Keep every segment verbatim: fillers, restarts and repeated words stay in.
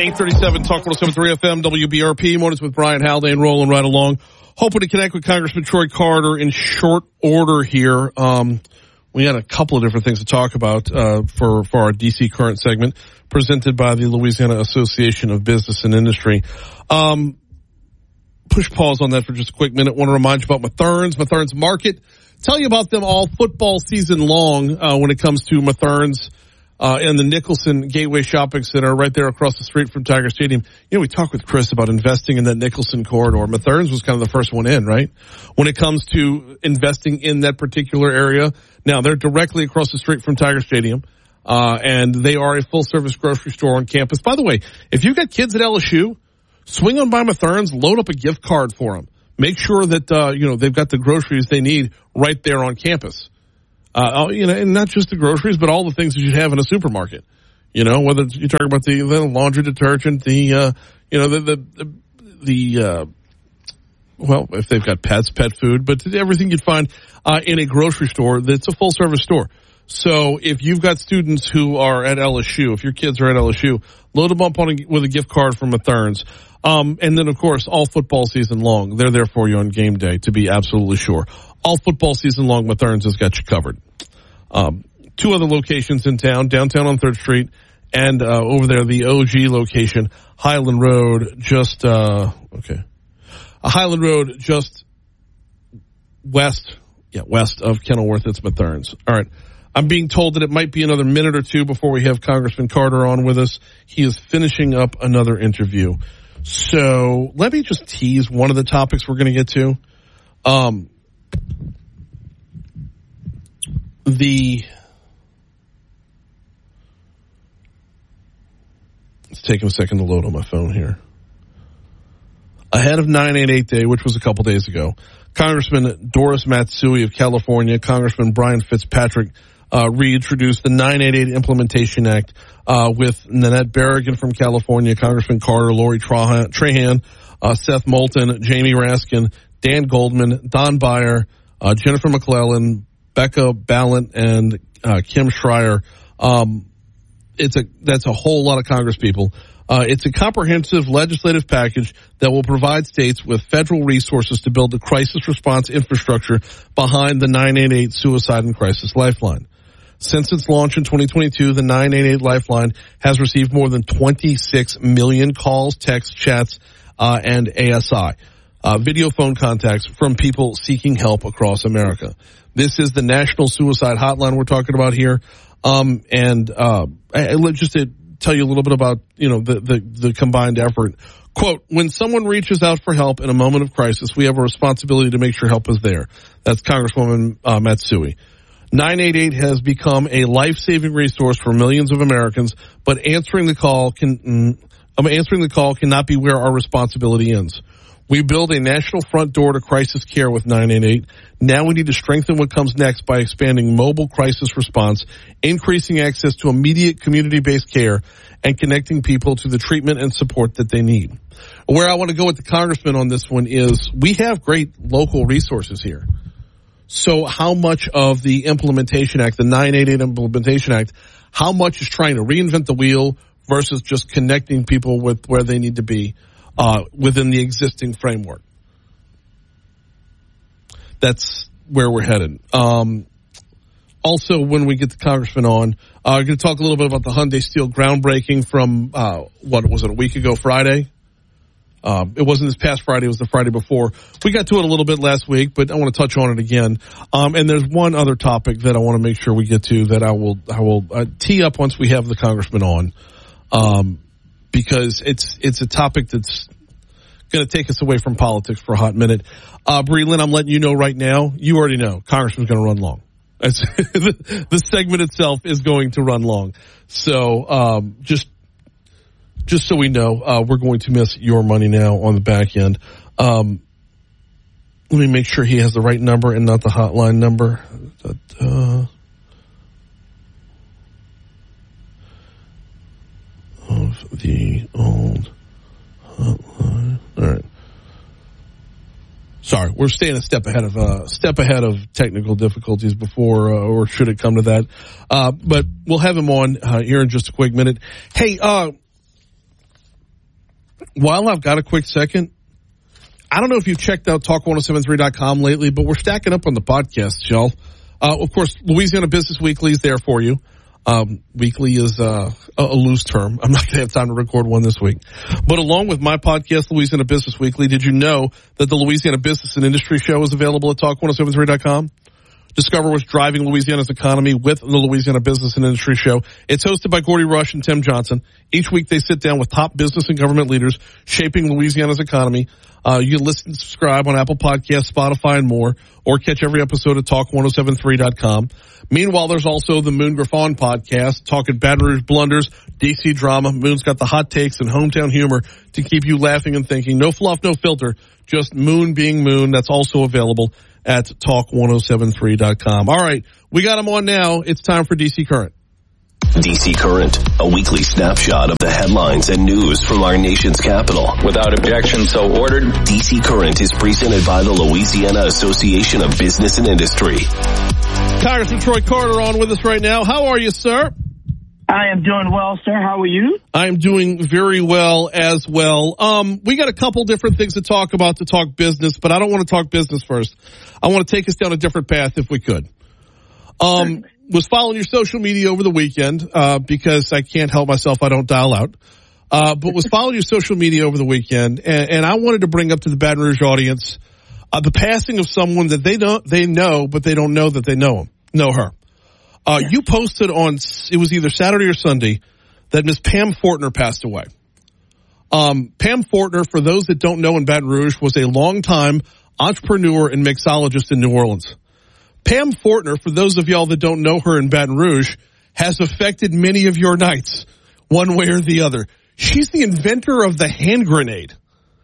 eight thirty-seven Talk one oh seven point three F M, W B R P. Mornings with Brian Haldane rolling right along. Hoping to connect with Congressman Troy Carter in short order here. Um, we had a couple of different things to talk about uh, for, for our D C Current segment presented by the Louisiana Association of Business and Industry. Um, push pause on that for just a quick minute. Want to remind you about Mathern's, Mathern's Market. Tell you about them all football season long uh, when it comes to Mathern's. Uh, in the Nicholson Gateway Shopping Center, right there across the street from Tiger Stadium. You know, we talked with Chris about investing in that Nicholson corridor. Mathern's was kind of the first one in, right? When it comes to investing in that particular area. Now, they're directly across the street from Tiger Stadium, uh, and they are a full-service grocery store on campus. By the way, if you've got kids at L S U, swing on by Mathern's, load up a gift card for them. Make sure that, uh, you know, they've got the groceries they need right there on campus. Uh, you know, and not just the groceries, but all the things that you have in a supermarket. You know, whether you're talking about the, the laundry detergent, the, uh, you know, the, the, the, uh, well, if they've got pets, pet food, but everything you'd find, uh, in a grocery store that's a full service store. So if you've got students who are at L S U, if your kids are at L S U, load them up on a, with a gift card from Mathern's. Um, and then of course, all football season long, they're there for you on game day to be absolutely sure. All football season long, Mathern's has got you covered. Um, two other locations in town, downtown on third Street, and uh, over there, the O G location, Highland Road, just, uh, okay. Uh, Highland Road, just west, yeah, west of Kenilworth, it's Mathern's. All right. I'm being told that it might be another minute or two before we have Congressman Carter on with us. He is finishing up another interview. So let me just tease one of the topics we're going to get to. Um, The, it's taking a second to load on my phone here. Ahead of nine eighty-eight Day, which was a couple days ago, Congressman Doris Matsui of California, Congressman Brian Fitzpatrick uh, reintroduced the nine eighty-eight Implementation Act uh, with Nanette Berrigan from California, Congressman Carter, Lori Trahan, uh, Seth Moulton, Jamie Raskin, Dan Goldman, Don Beyer, uh, Jennifer McClellan, Becca Ballant, and uh, Kim Schreier. Um, it's a that's a whole lot of Congress people. Uh, it's a comprehensive legislative package that will provide states with federal resources to build the crisis response infrastructure behind the nine eighty-eight Suicide and Crisis Lifeline. Since its launch in twenty twenty-two, the nine eighty-eight Lifeline has received more than twenty-six million calls, texts, chats, uh, and A S I, uh, video phone contacts from people seeking help across America. This is the National Suicide Hotline we're talking about here. Um, and, uh, I, I, just to tell you a little bit about, you know, the, the, the combined effort. Quote, when someone reaches out for help in a moment of crisis, we have a responsibility to make sure help is there. That's Congresswoman, uh, Matsui. nine eighty-eight has become a life-saving resource for millions of Americans, but answering the call can, mm, um, answering the call cannot be where our responsibility ends. We build a national front door to crisis care with nine eighty-eight. Now we need to strengthen what comes next by expanding mobile crisis response, increasing access to immediate community-based care, and connecting people to the treatment and support that they need. Where I want to go with the congressman on this one is we have great local resources here. So how much of the Implementation Act, the nine eighty-eight Implementation Act, how much is trying to reinvent the wheel versus just connecting people with where they need to be uh, within the existing framework? That's where we're headed. Um, also, when we get the congressman on, uh, we're going to talk a little bit about the Hyundai Steel groundbreaking from, uh, what was it, a week ago Friday? Um, it wasn't this past Friday, it was the Friday before. We got to it a little bit last week, but I want to touch on it again. Um, and there's one other topic that I want to make sure we get to that I will, I will uh, tee up once we have the congressman on. Um, because it's, it's a topic that's going to take us away from politics for a hot minute. Uh, Bree Lynn, I'm letting you know right now, you already know, Congressman's going to run long. the, the segment itself is going to run long. So, um, just, Just so we know, uh, we're going to miss your money now on the back end. Um, let me make sure he has the right number and not the hotline number. Uh, of the old hotline. All right. Sorry, we're staying a step ahead of uh, step ahead of technical difficulties before, uh, or should it come to that. Uh, but we'll have him on uh, here in just a quick minute. Hey, uh. while I've got a quick second, I don't know if you've checked out talk ten seventy-three dot com lately, but we're stacking up on the podcast, y'all. Uh, of course, Louisiana Business Weekly is there for you. Um, weekly is uh, a, a loose term. I'm not going to have time to record one this week. But along with my podcast, Louisiana Business Weekly, did you know that the Louisiana Business and Industry Show is available at talk ten seventy-three dot com? Discover what's driving Louisiana's economy with the Louisiana Business and Industry Show. It's hosted by Gordy Rush and Tim Johnson. Each week they sit down with top business and government leaders shaping Louisiana's economy. Uh, you can listen and subscribe on Apple Podcasts, Spotify, and more, or catch every episode at talk ten seventy-three dot com. Meanwhile, there's also the Moon Griffon podcast, talking Baton Rouge blunders, D C drama. Moon's got the hot takes and hometown humor to keep you laughing and thinking. No fluff, no filter, just Moon being Moon. That's also available at talk ten seventy-three dot com. All right, we got them on now. It's time for D C Current. D C Current, a weekly snapshot of the headlines and news from our nation's capital. Without objection, so ordered. D C Current is presented by the Louisiana Association of Business and Industry. Congressman Troy Carter on with us right now. How are you, sir? I am doing well, sir. How are you? I'm doing very well as well. Um, we got a couple different things to talk about to talk business, but I don't want to talk business first. I want to take us down a different path if we could. Um, was following your social media over the weekend, uh, because I can't help myself. I don't dial out. Uh, but was following your social media over the weekend, and, and I wanted to bring up to the Baton Rouge audience, uh, the passing of someone that they don't, they know, but they don't know that they know him, know her. Uh, yes. You posted on, it was either Saturday or Sunday, that Miss Pam Fortner passed away. Um, Pam Fortner, for those that don't know in Baton Rouge, was a longtime entrepreneur and mixologist in New Orleans. Pam Fortner, for those of y'all that don't know her in Baton Rouge, has affected many of your nights, one way or the other. She's the inventor of the hand grenade.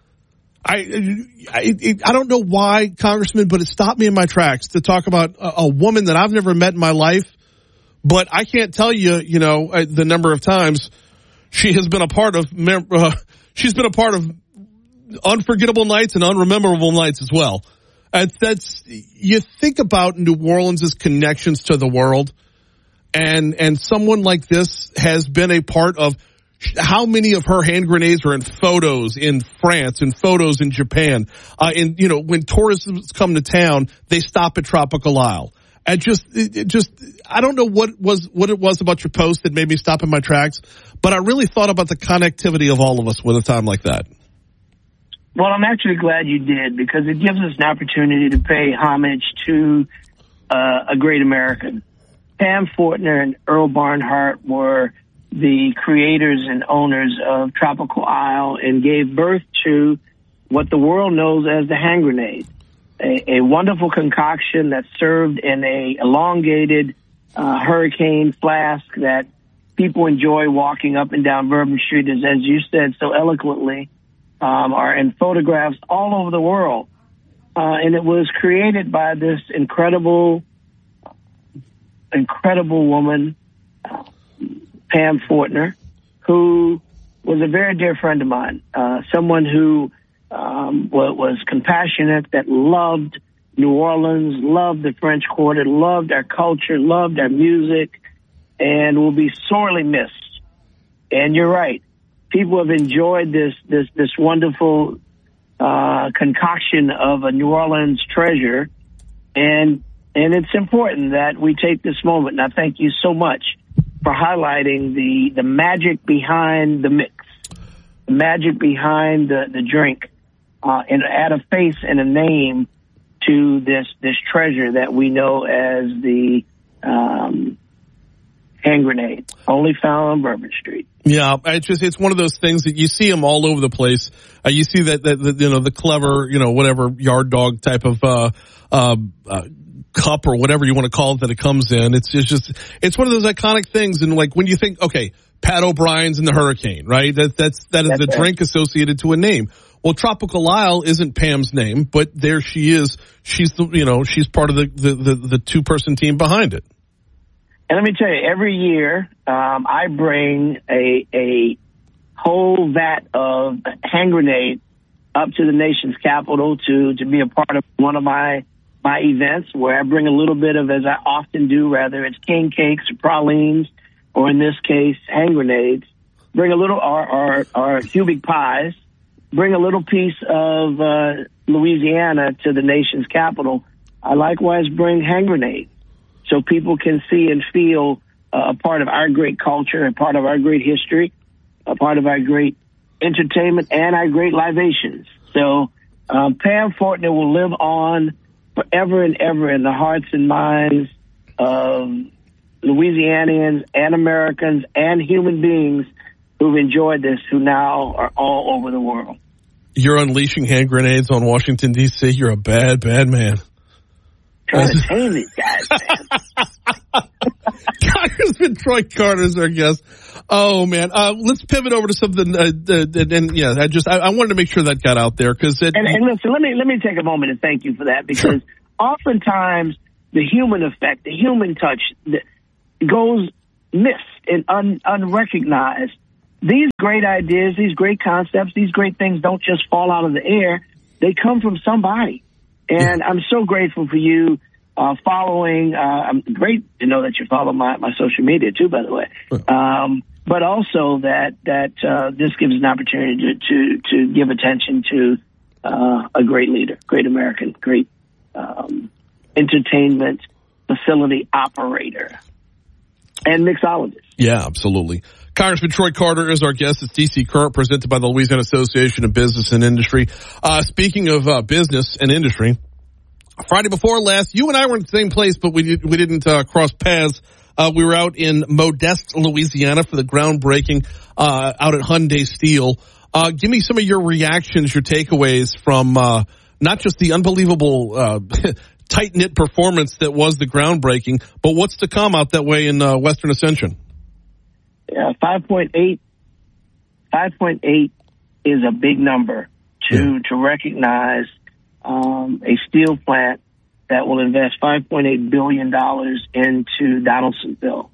I, I, I don't know why, Congressman, but it stopped me in my tracks to talk about a, a woman that I've never met in my life. But I can't tell you, you know, the number of times she has been a part of, uh, she's been a part of unforgettable nights and unrememberable nights as well. Uh, that's, you think about New Orleans' connections to the world, and, and someone like this has been a part of how many of her hand grenades are in photos in France and photos in Japan. Uh, and, you know, when tourists come to town, they stop at Tropical Isle. And just, it just, I don't know what was, what it was about your post that made me stop in my tracks, but I really thought about the connectivity of all of us with a time like that. Well, I'm actually glad you did, because it gives us an opportunity to pay homage to uh, a great American. Pam Fortner and Earl Barnhart were the creators and owners of Tropical Isle and gave birth to what the world knows as the hand grenade, a, a wonderful concoction that's served in a elongated uh, hurricane flask that people enjoy walking up and down Bourbon Street, as, as you said so eloquently, um, are in photographs all over the world. Uh, and it was created by this incredible, incredible woman, uh, Pam Fortner, who was a very dear friend of mine, uh, someone who um, was compassionate, that loved New Orleans, loved the French Quarter, loved our culture, loved our music, and will be sorely missed. And you're right. People have enjoyed this this this wonderful uh, concoction of a New Orleans treasure, and and it's important that we take this moment. And I thank you so much for highlighting the the magic behind the mix, the magic behind the the drink, uh, and add a face and a name to this this treasure that we know as the um, hand grenade, only found on Bourbon Street. Yeah, it's just, it's one of those things that you see them all over the place. Uh, you see that, that, that, you know, the clever, you know, whatever yard dog type of, uh, uh, uh, cup or whatever you want to call it that it comes in. It's, it's just, it's one of those iconic things. And like when you think, okay, Pat O'Brien's in the Hurricane, right? That, that's, that is That's a right. drink associated to a name. Well, Tropical Isle isn't Pam's name, but there she is. She's the, you know, she's part of the, the, the, the two person team behind it. And let me tell you, every year um, I bring a a whole vat of hand grenade up to the nation's capital to, to be a part of one of my my events, where I bring a little bit of, as I often do, rather it's king cakes or pralines, or in this case, hand grenades. Bring a little, or, or, or cubic pies, bring a little piece of uh, Louisiana to the nation's capital, I likewise bring hand grenades so people can see and feel uh, a part of our great culture, a part of our great history, a part of our great entertainment, and our great libations. So um, Pam Fortner will live on forever and ever in the hearts and minds of Louisianians and Americans and human beings who've enjoyed this, who now are all over the world. You're unleashing hand grenades on Washington, D C. You're a bad, bad man. Trying to tame these guys, man. Congressman Troy Carter is our guest. Oh, man. Uh, let's pivot over to something. Uh, and, and yeah, I just I, I wanted to make sure that got out there because. And, and listen, let me let me take a moment and thank you for that, because sure. oftentimes the human effect, the human touch, the, goes missed and un, unrecognized. These great ideas, these great concepts, these great things don't just fall out of the air. They come from somebody. And I'm so grateful for you uh, following. Uh, I'm great to know that you follow my, my social media, too, by the way. Um, but also that that uh, this gives an opportunity to, to, to give attention to uh, a great leader, great American, great um, entertainment facility operator and mixologist. Yeah, absolutely. Congressman Troy Carter is our guest. It's D C Current, presented by the Louisiana Association of Business and Industry. Uh, speaking of uh, business and industry, Friday before last, you and I were in the same place, but we, did, we didn't uh, cross paths. Uh, we were out in Modeste, Louisiana for the groundbreaking uh, out at Hyundai Steel. Uh, give me some of your reactions, your takeaways from uh, not just the unbelievable uh, tight-knit performance that was the groundbreaking, but what's to come out that way in uh, Western Ascension. Yeah, five point eight, five point eight is a big number to, yeah. to recognize um, a steel plant that will invest five point eight billion dollars into Donaldsonville,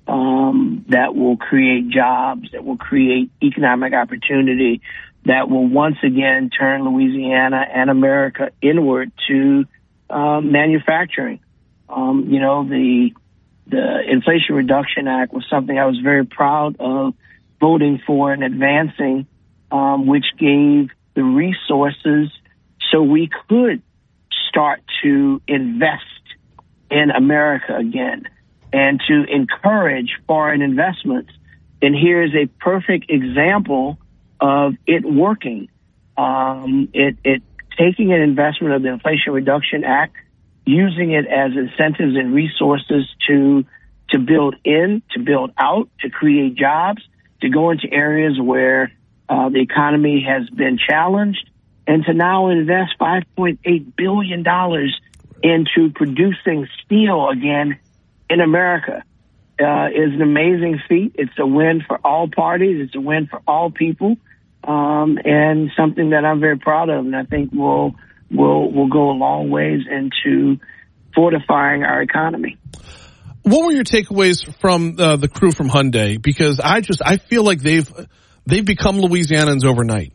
um, that will create jobs, that will create economic opportunity, that will once again turn Louisiana and America inward to uh, manufacturing. Um, you know, the The Inflation Reduction Act was something I was very proud of voting for and advancing, um, which gave the resources so we could start to invest in America again and to encourage foreign investments. And here's a perfect example of it working. Um, it, it taking an investment of the Inflation Reduction Act, using it as incentives and resources to to build in, to build out, to create jobs, to go into areas where uh, the economy has been challenged, and to now invest five point eight billion dollars into producing steel again in America uh, is an amazing feat. It's a win for all parties. It's a win for all people, um, and something that I'm very proud of, and I think will will will go a long ways into fortifying our economy. What were your takeaways from uh, the crew from Hyundai? Because I just I feel like they've they've become Louisianans overnight.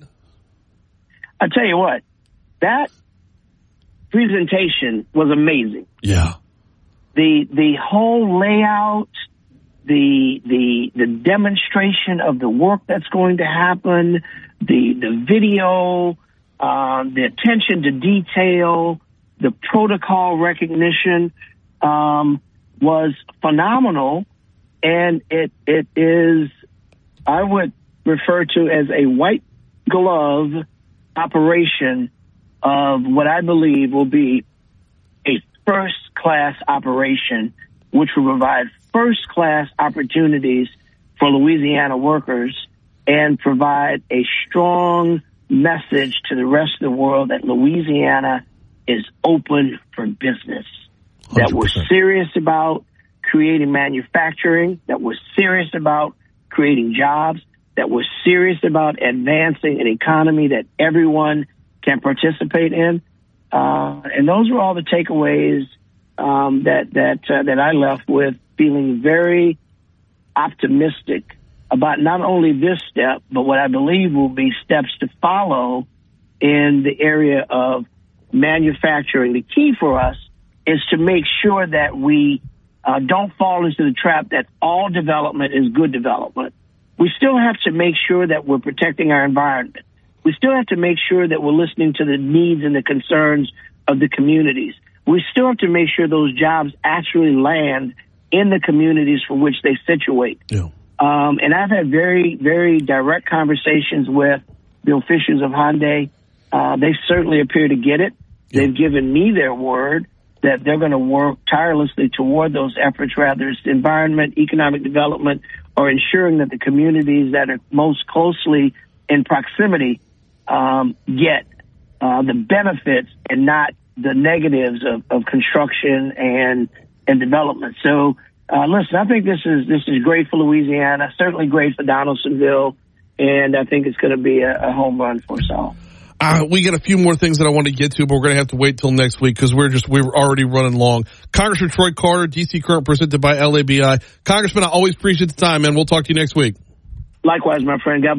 I tell you what, that presentation was amazing. Yeah, the the whole layout, the the the demonstration of the work that's going to happen, the the video, uh, the attention to detail, the protocol recognition um, was phenomenal, and it it is, I would refer to as a white glove operation of what I believe will be a first-class operation, which will provide first-class opportunities for Louisiana workers and provide a strong message to the rest of the world that Louisiana is open for business, one hundred percent. That we're serious about creating manufacturing, that we're serious about creating jobs, that we're serious about advancing an economy that everyone can participate in. Uh, and those were all the takeaways um, that that uh, that I left with, feeling very optimistic about not only this step, but what I believe will be steps to follow in the area of manufacturing. The key for us is to make sure that we uh, don't fall into the trap that all development is good development. We still have to make sure that we're protecting our environment. we still have to make sure that we're listening to the needs and the concerns of the communities. We still have to make sure those jobs actually land in the communities for which they situate. Yeah. Um, and I've had very, very direct conversations with the officials of Hyundai. Uh, they certainly appear to get it. Yeah. They've given me their word that they're going to work tirelessly toward those efforts, whether it's environment, economic development, or ensuring that the communities that are most closely in proximity um, get uh, the benefits and not the negatives of, of construction and and development. So, uh, listen, I think this is this is great for Louisiana, certainly great for Donaldsonville, and I think it's going to be a, a home run for us all. Uh, we got a few more things that I want to get to, but we're going to have to wait till next week because we're just, we're already running long. Congressman Troy Carter, D C Current, presented by L A B I. Congressman, I always appreciate the time, man. We'll talk to you next week. Likewise, my friend. God